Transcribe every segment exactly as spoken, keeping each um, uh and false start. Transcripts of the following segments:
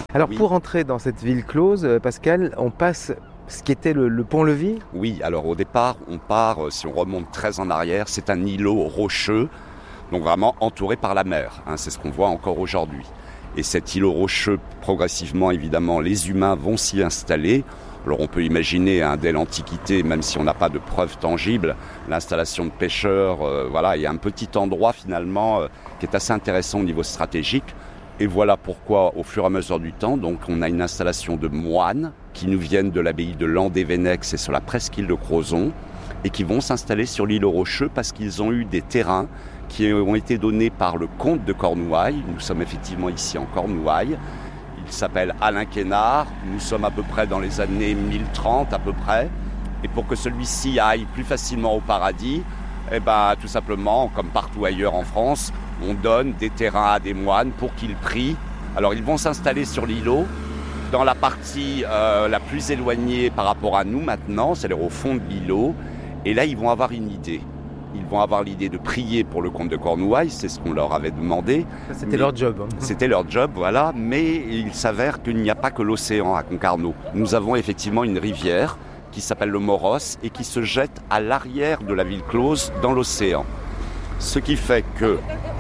Alors Oui. pour entrer dans cette ville close, euh, Pascal, on passe ce qui était le, le pont-levis. Oui, alors au départ, on part, euh, si on remonte très en arrière, c'est un îlot rocheux, donc vraiment entouré par la mer, hein, c'est ce qu'on voit encore aujourd'hui. Et cet îlot rocheux, progressivement, évidemment, les humains vont s'y installer. Alors on peut imaginer, hein, dès l'Antiquité, même si on n'a pas de preuves tangibles, l'installation de pêcheurs, euh, voilà, il y a un petit endroit finalement euh, qui est assez intéressant au niveau stratégique. Et voilà pourquoi, au fur et à mesure du temps, donc, on a une installation de moines qui nous viennent de l'abbaye de Landévennec, c'est sur la presqu'île de Crozon, et qui vont s'installer sur l'île aux Rocheux parce qu'ils ont eu des terrains qui ont été donnés par le comte de Cornouailles. Nous sommes effectivement ici en Cornouailles. Il s'appelle Alain Quénard. Nous sommes à peu près dans les années mille trente à peu près. Et pour que celui-ci aille plus facilement au paradis, eh ben, tout simplement, comme partout ailleurs en France, on donne des terrains à des moines pour qu'ils prient. Alors ils vont s'installer sur l'îlot, dans la partie euh, la plus éloignée par rapport à nous maintenant, c'est-à-dire au fond de l'îlot. Et là, ils vont avoir une idée. Ils vont avoir l'idée de prier pour le comte de Cornouailles, c'est ce qu'on leur avait demandé. Ça, c'était Mais leur job. C'était leur job, voilà. Mais il s'avère qu'il n'y a pas que l'océan à Concarneau. Nous avons effectivement une rivière qui s'appelle le Moros et qui se jette à l'arrière de la ville close dans l'océan. Ce qui fait que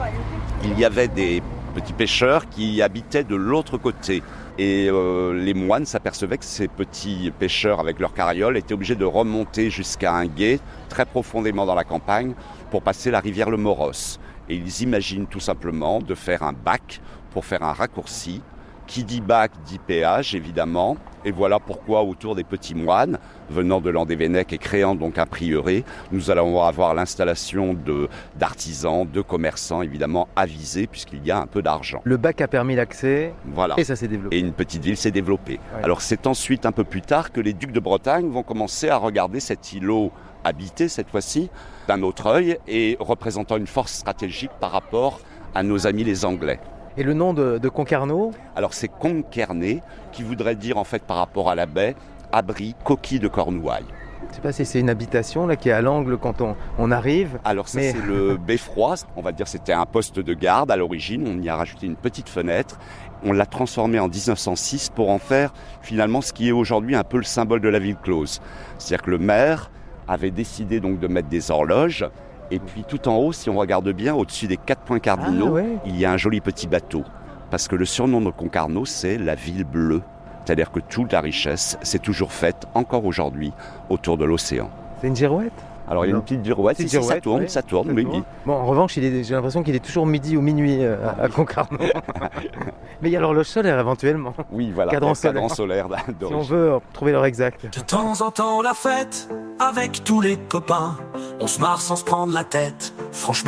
il y avait des petits pêcheurs qui habitaient de l'autre côté. Et euh, les moines s'apercevaient que ces petits pêcheurs avec leurs carrioles étaient obligés de remonter jusqu'à un gué très profondément dans la campagne pour passer la rivière le Moros. Et ils imaginent tout simplement de faire un bac pour faire un raccourci. Qui dit bac dit péage, évidemment. Et voilà pourquoi, autour des petits moines, venant de Landévennec et créant donc un prieuré, nous allons avoir l'installation de, d'artisans, de commerçants, évidemment, avisés, puisqu'il y a un peu d'argent. Le bac a permis l'accès Voilà. et ça s'est développé. Et une petite ville s'est développée. Ouais. Alors c'est ensuite, un peu plus tard, que les ducs de Bretagne vont commencer à regarder cet îlot habité, cette fois-ci, d'un autre œil, et représentant une force stratégique par rapport à nos amis les Anglais. Et le nom de, de Concarneau? Alors c'est Conquerney, qui voudrait dire en fait par rapport à la baie, abri, coquille de Cornouailles. Je ne sais pas si c'est une habitation là qui est à l'angle quand on, on arrive. Alors ça Mais- c'est le beffroi, on va dire c'était un poste de garde à l'origine, on y a rajouté une petite fenêtre, on l'a transformé en dix-neuf cent six pour en faire finalement ce qui est aujourd'hui un peu le symbole de la ville close. C'est-à-dire que le maire avait décidé donc de mettre des horloges. Et puis tout en haut, si on regarde bien, au-dessus des quatre points cardinaux, Ah ouais. il y a un joli petit bateau. Parce que le surnom de Concarneau, c'est la ville bleue. C'est-à-dire que toute la richesse s'est toujours faite, encore aujourd'hui, autour de l'océan. C'est une girouette? Alors il y a Non. une petite girouette, Petite si, si, ça girouette, tourne, ouais. ça tourne, Ça oui, tourne. oui. Bon, en revanche, il est, j'ai l'impression qu'il est toujours midi ou minuit euh, à, à Concarneau. Mais il y a l'horloge solaire éventuellement. Oui, voilà, Cadran le cadran solaire Si on d'origine. veut euh, trouver l'heure exacte. De temps en temps la fête, avec tous les copains, on se marre sans se prendre la tête, franchement.